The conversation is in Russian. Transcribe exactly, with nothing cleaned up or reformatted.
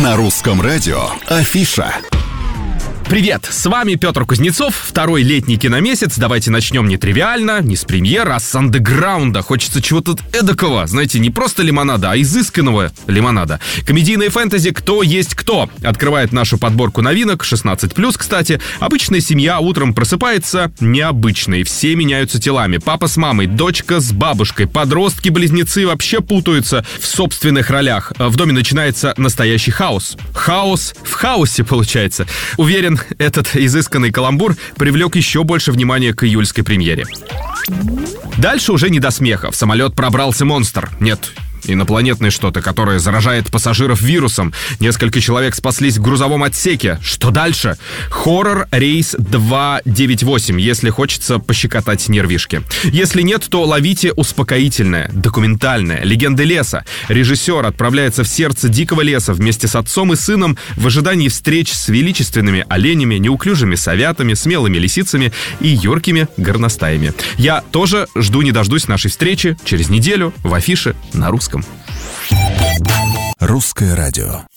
На русском радио Афиша. Привет, с вами Петр Кузнецов, второй летний киномесяц. Давайте начнем не тривиально, не с премьер, а с андеграунда. Хочется чего-то эдакого, знаете, не просто лимонада, а изысканного лимонада. Комедийное фэнтези «Кто есть кто» открывает нашу подборку новинок, шестнадцать плюс, кстати. Обычная семья утром просыпается необычной, все меняются телами. Папа с мамой, дочка с бабушкой, подростки-близнецы вообще путаются в собственных ролях. В доме начинается настоящий хаос. Хаос в хаосе, получается. Уверен, этот изысканный каламбур привлек еще больше внимания к июльской премьере. Дальше уже не до смеха. В самолет пробрался монстр. Нет, инопланетное что-то, которое заражает пассажиров вирусом. Несколько человек спаслись в грузовом отсеке. Что дальше? Хоррор рейс два девять восемь, если хочется пощекотать нервишки. Если нет, то ловите успокоительное, документальное, «Легенды леса». Режиссер отправляется в сердце дикого леса вместе с отцом и сыном в ожидании встреч с величественными оленями, неуклюжими совятами, смелыми лисицами и юркими горностаями. Я тоже жду не дождусь нашей встречи через неделю в Афише на русском. Русское радио.